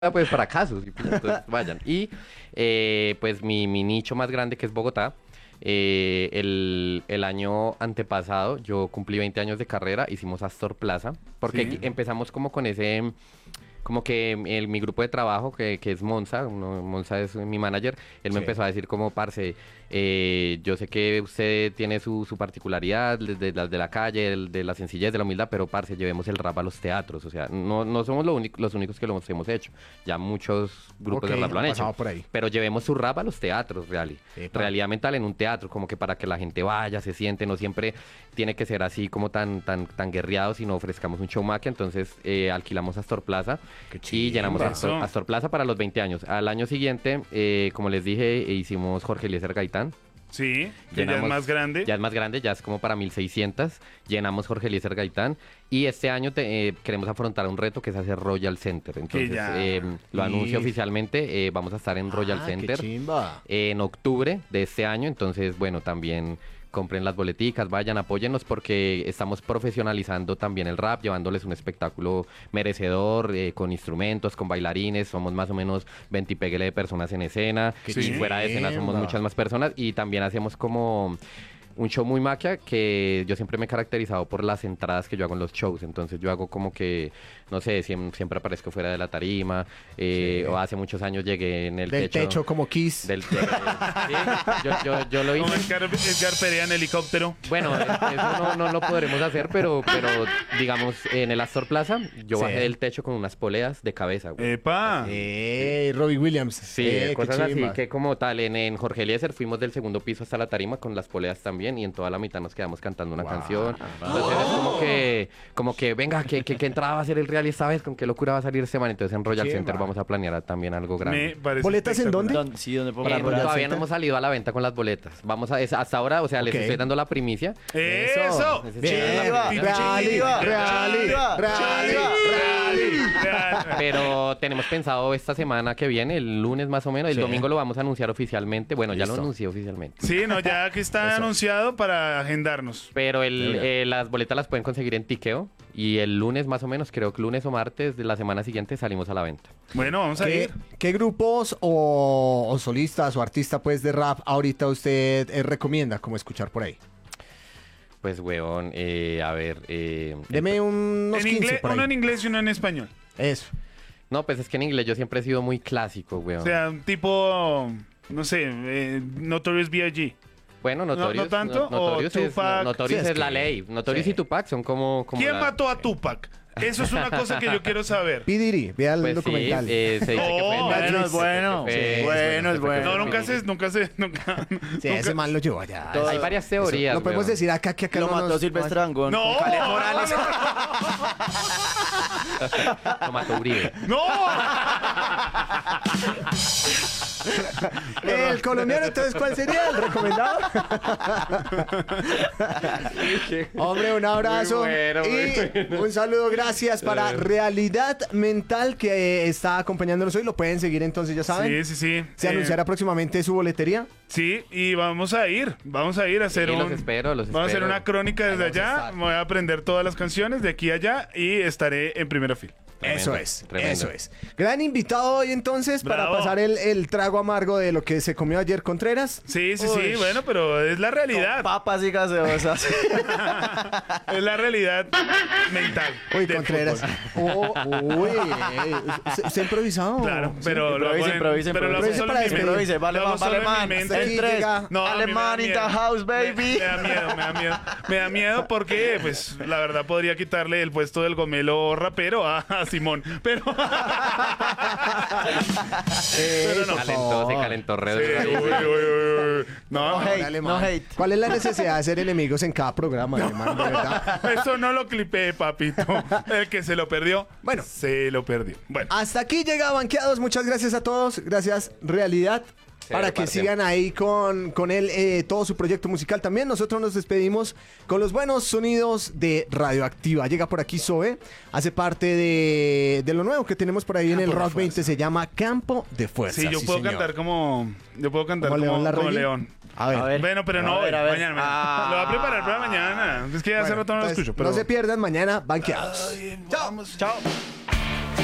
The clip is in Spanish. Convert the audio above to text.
pues fracasos, y pues, entonces vayan. Y pues mi nicho más grande, que es Bogotá, el año antepasado yo cumplí 20 años de carrera, hicimos Astor Plaza, porque Sí. empezamos como con ese, como que mi grupo de trabajo, que es Monza, Monza es mi manager, él me Sí. empezó a decir como, parce, yo sé que usted tiene su particularidad, de las de la calle, de la sencillez, de la humildad, pero parce, llevemos el rap a los teatros, o sea, no somos los únicos que lo hemos hecho, ya muchos grupos Ok, de rap lo han han hecho, pasado por ahí. pero llevemos su rap a los teatros, Epa. realidad mental en un teatro, como que para que la gente vaya, se siente, no siempre tiene que ser así como tan guerreado, sino ofrezcamos un show maquia, entonces alquilamos Astor Plaza Qué y llenamos chimba. Astor Plaza para los 20 años. Al año siguiente, como les dije, hicimos Jorge Eliezer Gaitán. Sí, que ya es Llenamos- más grande. Ya es más grande, ya es como para 1600. Llenamos Jorge Eliezer Gaitán. Y este año queremos afrontar un reto que es hacer Royal Center. Entonces, ya. lo anuncio Sí. oficialmente. Vamos a estar en Royal Ah, Center qué chimba. en octubre de este año. Entonces, bueno, también compren las boleticas, vayan, apóyennos porque estamos profesionalizando también el rap, llevándoles un espectáculo merecedor, con instrumentos, con bailarines. Somos más o menos 20 y péguele de personas en escena. Qué Y fuera de escena somos chimba. muchas más personas. Y también hacemos como un show muy maquia, que yo siempre me he caracterizado por las entradas que yo hago en los shows. Entonces yo hago como que, no sé, siempre aparezco fuera de la tarima. O hace muchos años llegué en el Del techo como Kiss. Sí, yo lo hice. Como Edgar Perea en helicóptero. Bueno, eso no lo podremos hacer, pero digamos, en el Astor Plaza, yo Sí. bajé del techo con unas poleas de cabeza, güey. ¡Epa! Robbie Williams. Sí, Qué cosas así chimba. que como tal, en Jorge Eliezer fuimos del segundo piso hasta la tarima con las poleas también, y en toda la mitad nos quedamos cantando una Wow. canción. Entonces es como que venga, ¿qué entrada va a ser el real esta vez? ¿Con qué locura va a salir este man? Entonces en Royal Chimba. Center vamos a planear también algo Me grande. parece ¿Boletas en espectacular. dónde? Sí, ¿dónde puedo Eh, comprar? Royal todavía no Center? hemos salido a la venta con las boletas. Hasta ahora, o sea, les Ok. estoy dando la primicia. ¡Eso! Necesito- Chiva, Rally, chiva, rally, chiva, rally, chiva. rally. Pero tenemos pensado esta semana que viene, el lunes más o menos, el Sí. domingo lo vamos a anunciar oficialmente. Bueno, ya lo Listo. anuncié oficialmente. Sí, no, ya que está Eso. anunciado para agendarnos. Pero las boletas las pueden conseguir en Tiqueo y el lunes más o menos, creo que lunes o martes de la semana siguiente salimos a la venta. Bueno, vamos a ¿Qué, ir. qué grupos o solistas o artistas pues de rap ahorita usted recomienda como escuchar por ahí? Pues, weón, a ver... Deme unos En 15 inglés, por ahí. uno en inglés y uno en español. Eso. No, pues es que en inglés yo siempre he sido muy clásico, weón. O sea, un tipo, no sé, Notorious B.I.G. Bueno, Notorious, no tanto, Notorious o es, Tupac. Notorious Sí, es es la que- ley. Notorious sí. y Tupac son como ¿Quién la- mató a Tupac? Eso es una cosa que yo quiero saber. P. Diddy, vea el Pues documental. sí, se dice que fue... No, Bueno, Netflix. es bueno. Sí, Sí, es bueno, es bueno, bueno. No, nunca. Sí, nunca- ese man lo llevó allá. Hay varias teorías, Lo podemos weón. decir acá que acá Lo no mató nos- Silvestre Dangond No, con Caleb Morales. Lo mató Uribe. ¡No! El colombiano, entonces, ¿cuál sería el recomendado? Hombre, un abrazo Muy bueno, muy y bueno. un saludo, gracias para Realidad Mental que está acompañándonos hoy. Lo pueden seguir entonces, ya saben. Sí. Se anunciará próximamente su boletería. Sí, y vamos a ir a hacer Sí, un... los espero. Vamos a hacer una crónica desde Vamos a allá, estar. me voy a aprender todas las canciones de aquí a allá y estaré en primera fila. Tremendo, Eso es, tremendo. eso es. Gran invitado hoy entonces para Bravo. pasar el trago amargo de lo que se comió ayer Contreras. Sí, Uy. bueno, pero es la realidad. Papas y gaseosas. Es la realidad mental. Uy, del Contreras. fútbol. Uy, ¿se ha improvisado? Claro, pero lo hago improvise, pero lo hago improvise solo para en mi mente. despedir. Improvise, vale, Lo hago vale, solo en mi man. mente. Hasta aquí El 3. llega- No, a mí me da Alemán in the miedo. house, baby. Me da miedo. Me da miedo porque, pues, la verdad podría quitarle el puesto del gomelo rapero a Simón. Pero. Pero no. por Se favor. calentó re Sí, duro. uy. No, No hate, Dale, no man. hate. ¿Cuál es la necesidad de ser enemigos en cada programa, alemán? De verdad. eso no lo clipé, papito. El que se lo perdió, Bueno. se lo perdió. Bueno, Hasta aquí llega Banqueados. Muchas gracias a todos. Gracias, Realidad. Para que parce. sigan ahí con él todo su proyecto musical también. Nosotros nos despedimos con los buenos sonidos de Radioactiva. Llega por aquí Zoe, hace parte de lo nuevo que tenemos por ahí en el Campo de Rock 20. Se llama Campo de Fuerza. sí, yo puedo señor. cantar como. Yo puedo cantar ¿Como como, León como Larregui? León. A ver. A ver. Bueno, pero no A ver, hoy, a ver. mañana. Ah. Lo voy a preparar para mañana. Es que hace Bueno, rato no lo entonces, escucho, pero. no se pierdan mañana Banqueados. Chao. Chao.